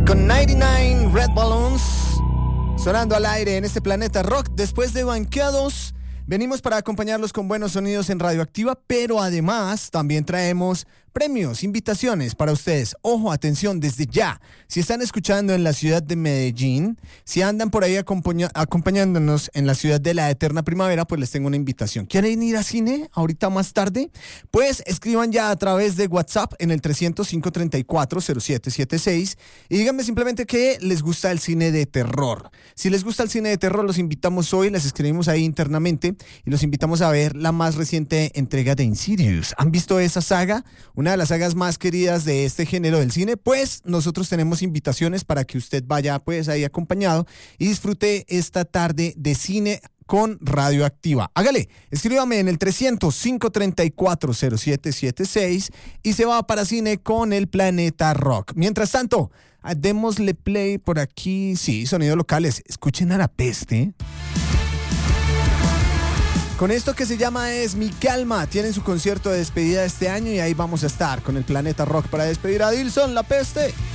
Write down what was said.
con 99 Red Balloons sonando al aire en este Planeta Rock. Después de Banqueados, venimos para acompañarlos con buenos sonidos en Radioactiva, pero además también traemos premios, invitaciones para ustedes. Ojo, atención, desde ya. Si están escuchando en la ciudad de Medellín, si andan por ahí acompañándonos en la ciudad de la Eterna Primavera, pues les tengo una invitación. ¿Quieren ir a cine ahorita más tarde? Pues escriban ya a través de WhatsApp en el 300-534-0776 y díganme simplemente que les gusta el cine de terror. Si les gusta el cine de terror, los invitamos hoy, les escribimos ahí internamente y los invitamos a ver la más reciente entrega de Insidious. ¿Han visto esa saga? Una de las sagas más queridas de este género del cine. Pues nosotros tenemos invitaciones para que usted vaya pues ahí acompañado y disfrute esta tarde de cine con Radioactiva. Hágale, escríbame en el 300-534-0776 y se va para cine con el Planeta Rock. Mientras tanto, démosle play por aquí. Sí, sonidos locales. Escuchen a La Peste. Con esto que se llama Es Mi Calma, tienen su concierto de despedida este año y ahí vamos a estar con el Planeta Rock para despedir a Dilson La Peste.